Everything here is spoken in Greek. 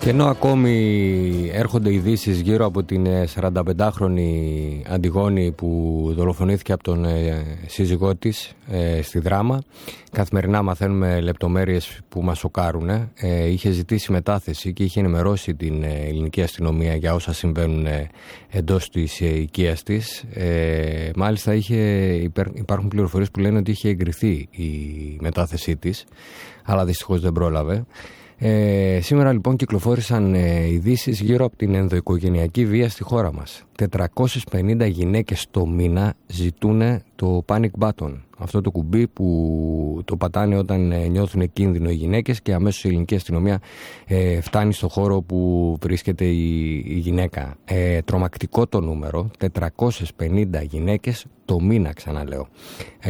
Και ενώ ακόμη έρχονται ειδήσεις γύρω από την 45χρονη Αντιγόνη που δολοφονήθηκε από τον σύζυγό της στη Δράμα, καθημερινά μαθαίνουμε λεπτομέρειες που μας σοκάρουν. Είχε ζητήσει μετάθεση και είχε ενημερώσει την ελληνική αστυνομία για όσα συμβαίνουν εντός της οικίας της. Μάλιστα υπάρχουν πληροφορίες που λένε ότι είχε εγκριθεί η μετάθεσή της, αλλά δυστυχώς δεν πρόλαβε. Σήμερα λοιπόν κυκλοφόρησαν ειδήσεις γύρω από την ενδοοικογενειακή βία στη χώρα μας. 450 γυναίκες το μήνα ζητούν το panic button, αυτό το κουμπί που το πατάνε όταν νιώθουν κίνδυνο οι γυναίκες και αμέσως η ελληνική αστυνομία φτάνει στο χώρο που βρίσκεται η γυναίκα. Τρομακτικό το νούμερο, 450 γυναίκες το μήνα, ξαναλέω.